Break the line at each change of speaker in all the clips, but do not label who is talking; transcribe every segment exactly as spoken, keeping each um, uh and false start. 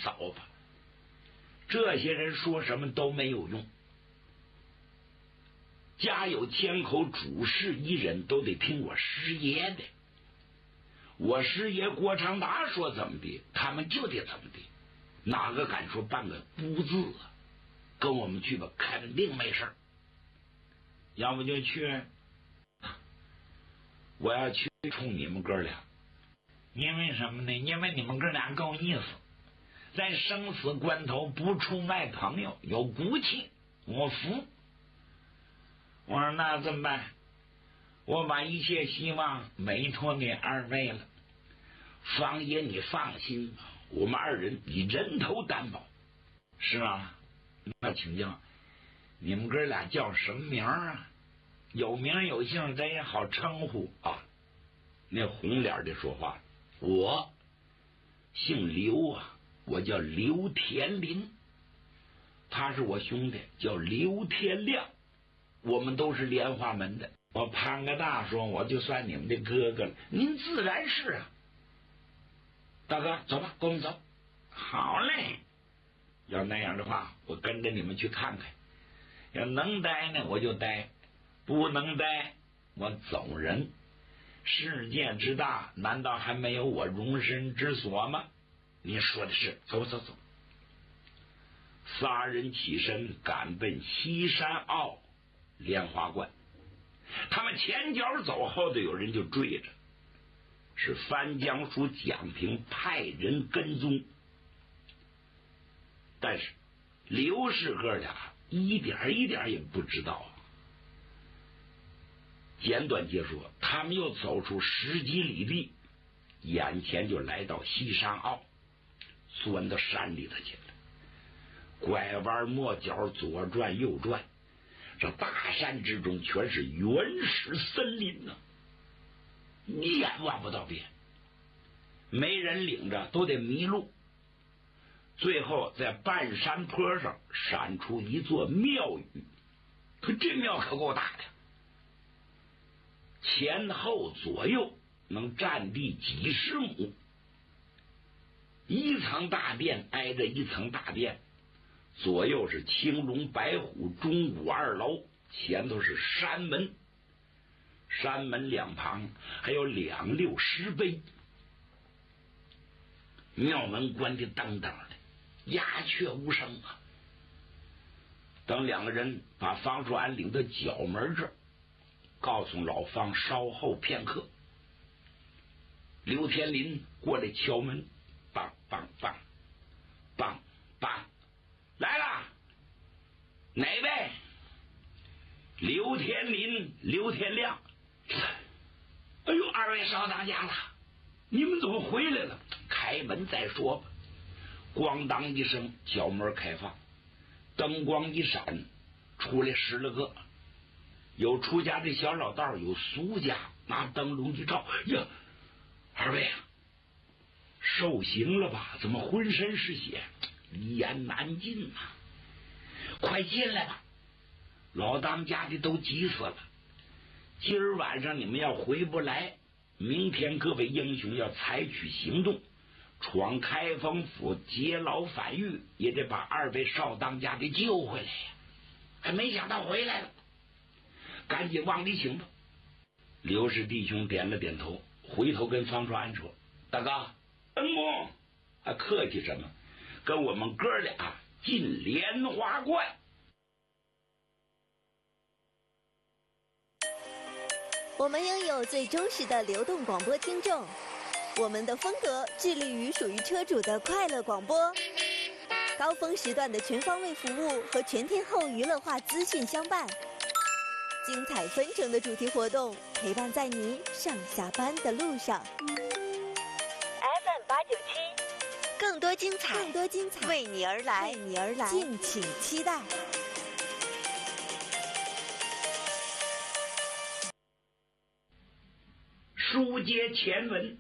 扫吧。这些人说什么都没有用，家有千口，主事一人，都得听我师爷的。我师爷郭长达说怎么的，他们就得怎么的，哪个敢说半个不字啊？跟我们去吧，肯定没事。要不就去，我要去冲你们哥俩。因为什么呢？因为你们哥俩够意思，在生死关头不出卖朋友，有骨气，我服。我说那怎么办？我把一切希望委托给二位了。方爷你放心，我们二人以人头担保。是啊，那请教你们哥俩叫什么名啊？有名有姓，咱也好称呼啊。那红脸的说话，我姓刘啊，我叫刘天林，他是我兄弟，叫刘天亮，我们都是莲花门的。我潘个大说，我就算你们的哥哥了。您自然是啊。大哥，走吧，跟我们走。好嘞，要那样的话，我跟着你们去看看。要能待呢，我就待；不能待，我走人。世界之大，难道还没有我容身之所吗？你说的是，走走走。仨人起身赶奔西山坳莲花观。他们前脚走，后头有人就追着，是番江署蒋平派人跟踪。但是刘氏哥俩一点一点也不知道啊。简短结说，他们又走出十几里地，眼前就来到西山坳，钻到山里头去了。拐弯抹角，左转右转，这大山之中全是原始森林呢、啊，一眼望不到边，没人领着都得迷路。最后在半山坡上闪出一座庙宇，可这庙可够大的，前后左右能占地几十亩，一层大殿挨着一层大殿，左右是青龙白虎钟鼓二楼，前头是山门，山门两旁还有两溜石碑，庙门关的当当的，鸦雀无声啊。等两个人把方叔安领到角门这儿，告诉老方稍后片刻。刘天林过来敲门，梆梆梆梆梆，来了，哪位？刘天林，刘天亮。哎呦，二位少当家了，你们怎么回来了？开门再说吧。咣当一声，角门开放，灯光一闪，出来十来个，有出家的小老道，有俗家，拿灯笼一照，呀，二位啊，受刑了吧？怎么浑身是血，一言难尽啊！快进来吧，老当家的都急死了。今儿晚上你们要回不来，明天各位英雄要采取行动，闯开封府，劫牢反狱，也得把二位少当家的救回来呀！还没想到回来了，赶紧往里请吧。刘氏弟兄点了点头，回头跟方叔安说：“大哥，恩公，还客气什么？跟我们哥俩进莲花观。”
我们拥有最忠实的流动广播听众，我们的风格致力于属于车主的快乐广播，高峰时段的全方位服务和全天候娱乐化资讯相伴，精彩纷呈的主题活动陪伴在你上下班的路上。F M 八九七，更多精彩，更多精彩为你而来，为你而来，敬请期待。
书接前文，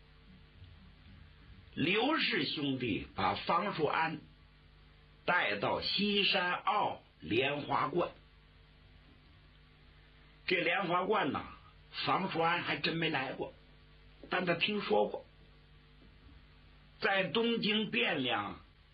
刘氏兄弟把方叔安带到西山坳莲花观。这莲花观呐，方叔安还真没来过，但他听说过，在东京汴梁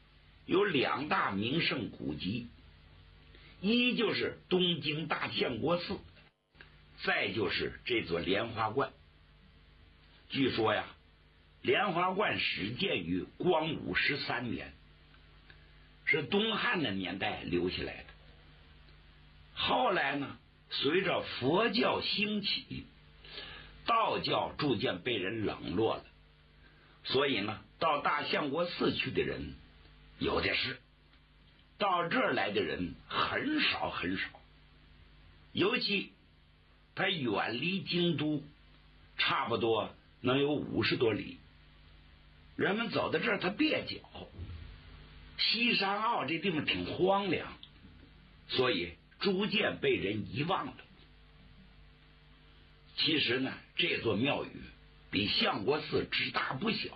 有两大名胜古迹，一就是东京大相国寺，再就是这座莲花观。据说呀，莲花观始建于光武十三年，是东汉的年代留下来的。后来呢，随着佛教兴起，道教逐渐被人冷落了，所以呢，到大相国寺去的人有的是，到这儿来的人很少很少。尤其他远离京都，差不多能有五十多里，人们走到这儿他蹩脚。西山坳这地方挺荒凉，所以逐渐被人遗忘了。其实呢，这座庙宇比相国寺只大不小。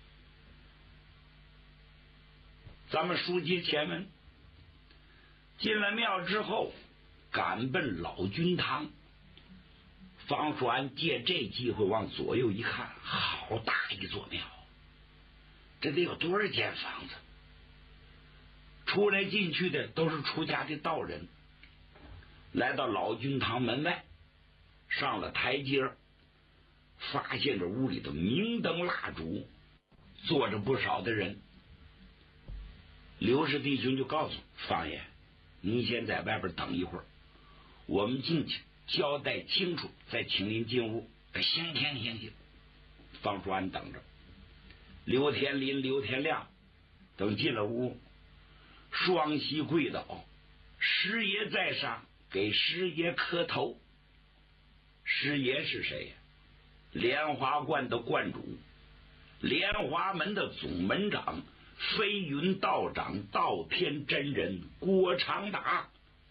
咱们书接前文，进了庙之后，赶奔老君堂。方叔安借这机会往左右一看，好大一座庙，这得有多少间房子？出来进去的都是出家的道人。来到老君堂门外，上了台阶，发现这屋里的明灯蜡烛，坐着不少的人。刘氏弟兄就告诉方爷，您先在外边等一会儿，我们进去交代清楚，再请您进屋。行行行行，方叔安等着。刘天林、刘天亮等进了屋，双膝跪倒，师爷在上，给师爷磕头。师爷是谁呀？莲花观的观主，莲花门的总门长，飞云道长道天真人郭长达。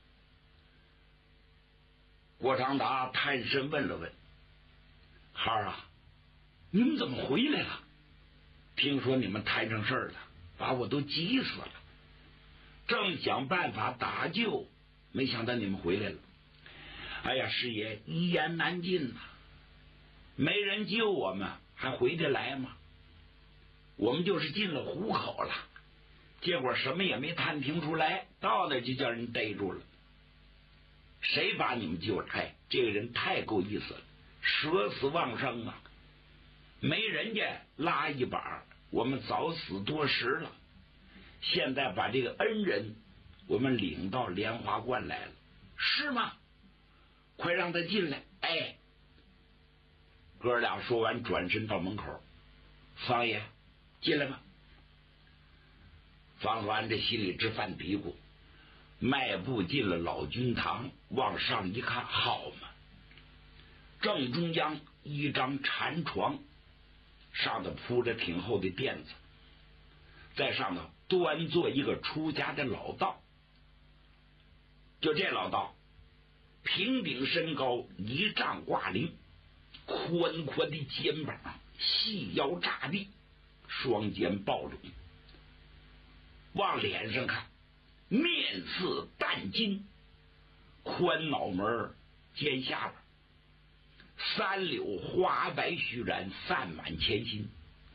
郭长达探身问了问：“孩儿啊，你们怎么回来了？听说你们摊上事儿了，把我都急死了。正想办法打救，没想到你们回来了。哎呀，师爷，一言难尽呐、啊，没人救我们，还回得来吗？我们就是进了虎口了，结果什么也没探听出来，到那就叫人逮住了。谁把你们救了？哎，这个人太够意思了，舍死忘生啊！没人家拉一把，我们早死多时了。现在把这个恩人我们领到莲花观来了，是吗？快让他进来！哎，哥俩说完，转身到门口，方爷进来吧。方叔安这心里直犯嘀咕，迈步进了老君堂，往上一看，好嘛，正中央一张禅床，上头铺着挺厚的垫子，在上头端坐一个出家的老道。就这老道，平顶身高一丈挂零，宽宽的肩膀，细腰炸地，双肩抱拢，往脸上看，面似淡金，宽脑门，尖下巴，三绺花白须髯散满前心，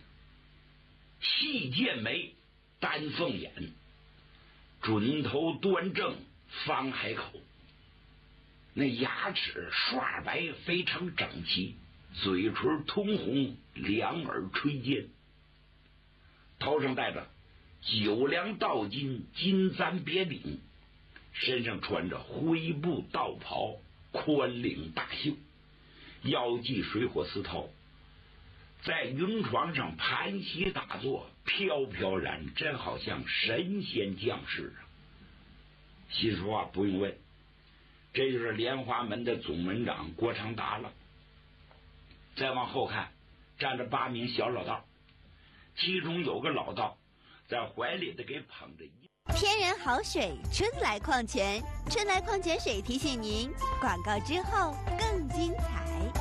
细剑眉，丹凤眼，准头端正，方海口，那牙齿刷白非常整齐，嘴唇通红，两耳垂肩，头上戴着九梁道金金簪别顶，身上穿着灰布道袍，宽领大袖，腰系水火丝绦，在云床上盘膝打坐，飘飘然，真好像神仙降世啊！心说话不用问，这就是莲花门的总门长郭长达了。再往后看，站着八名小老道，其中有个老道在怀里的给捧着一
天然好水，春来矿泉，春来矿泉水提醒您，广告之后更精彩。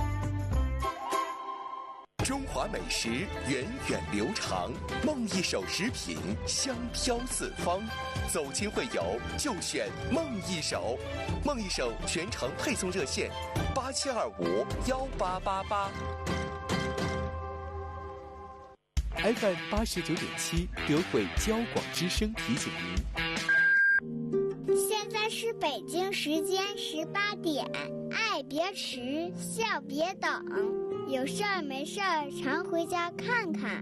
中华美食源远流长，梦一手食品香飘四方，走亲会友就选梦一手。梦一手全程配送热线：八七二五幺八八八。 F M 八十九点七，德惠交广之声提醒您。
现在是北京时间十八点，爱别迟，笑别等，有事儿没事儿常回家看看。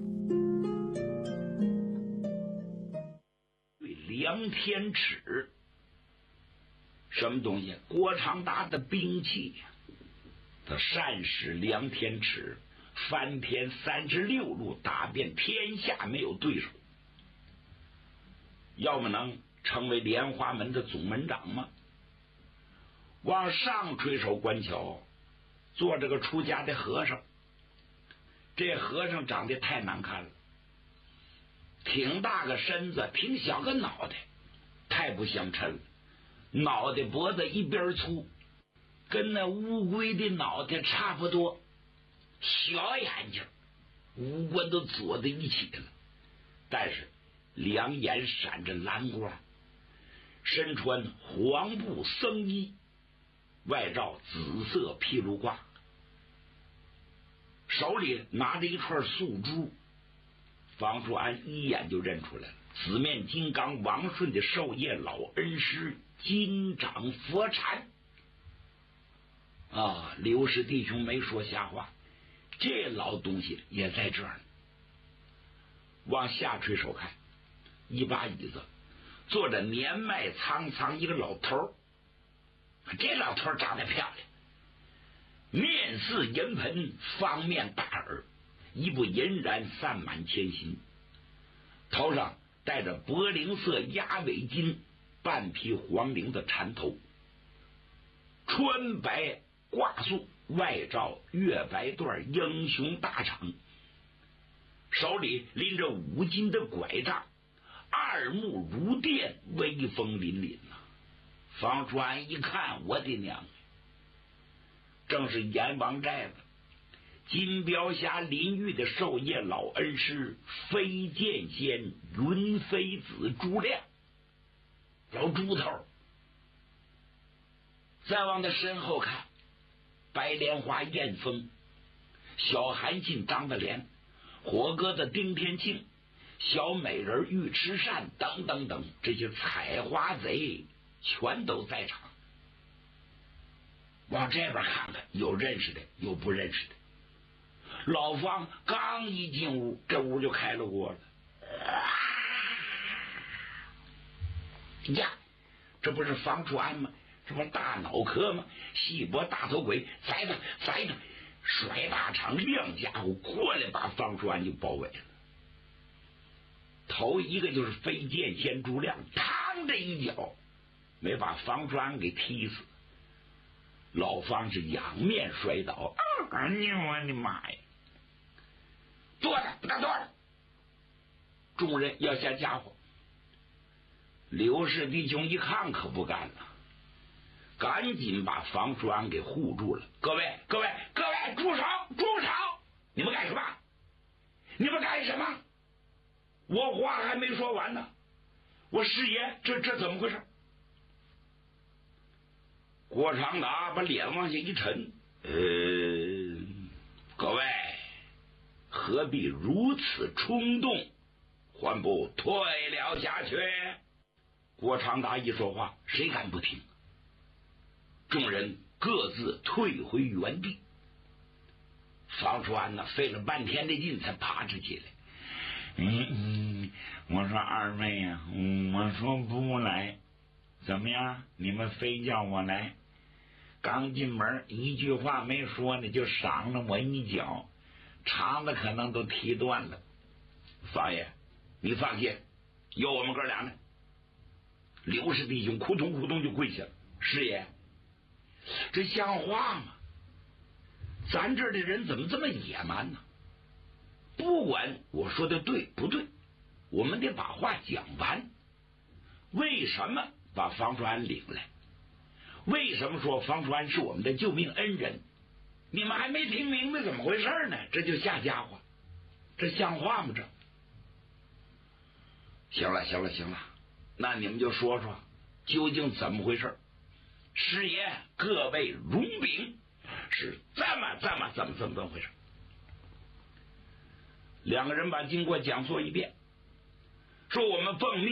量天尺，什么东西？郭长达的兵器呀，他善使量天尺，翻天三十六路，打遍天下没有对手。要么能成为莲花门的总门长吗？往上垂手观瞧，坐着个出家的和尚，这和尚长得太难看了，挺大个身子，挺小个脑袋，太不相称了。脑袋脖子一边粗，跟那乌龟的脑袋差不多，小眼睛，五官都左在一起了，但是两眼闪着蓝光，身穿黄布僧衣，外罩紫色披卢褂，手里拿着一串素珠。方叔安一眼就认出来了，紫面金刚王顺的授业老恩师金掌佛禅啊！刘氏弟兄没说瞎话，这老东西也在这儿呢。往下垂手看，一把椅子坐着年迈苍苍一个老头，这老头长得漂亮，面似银盆，方面大耳，一部银髯散满前心，头上戴着柏绫色鸭尾巾，半披黄绫的缠头，穿白挂素，外罩月白缎英雄大氅，手里拎着五斤的拐杖，二目如电，威风凛凛呐、啊！方川一看，我的娘，正是阎王寨子金标峡林域的授业老恩师飞剑仙云飞子朱亮，老朱头。再往他身后看，白莲花燕峰、小韩信张德莲、火鸽子丁天庆、小美人尉迟善等等等，这些采花贼全都在场。往这边看看，有认识的，有不认识的。老方刚一进屋，这屋就开了锅了。呀，这不是方处安吗？这不是大脑壳吗？细脖大头鬼，宰他宰他！甩大长亮家伙过来，把方处安就包围了。头一个就是飞剑仙朱亮，嘡的一脚没把方处安给踢死。老方是仰面摔倒，哎呦我的妈呀！坐着，不敢坐着。众人要下家伙，刘氏弟兄一看可不干了，赶紧把方叔安给护住了。各位，各位，各位，住手，住手！你们干什么？你们干什么？我话还没说完呢，我师爷，这这怎么回事？郭长达把脸往下一沉，呃，各位何必如此冲动，还不退了下去？郭长达一说话，谁敢不听？众人各自退回原地。方叔安呢，费了半天的劲才爬着起来。嗯嗯，我说二妹呀、啊，我说不来，怎么样？你们非叫我来？刚进门一句话没说呢，就赏了我一脚，肠子可能都踢断了。方爷，你放心，有我们哥俩呢。刘氏弟兄扑通扑通就跪下了。师爷，这像话吗？咱这儿的人怎么这么野蛮呢？不管我说的对不对，我们得把话讲完。为什么把方叔安领来？为什么说方叔安是我们的救命恩人？你们还没听明白怎么回事呢，这就下家伙，这像话吗？这行了行了行了，那你们就说说究竟怎么回事？师爷，各位容禀，是这么这么怎么怎么怎么回事？ 两个人把经过讲述一遍，说我们奉命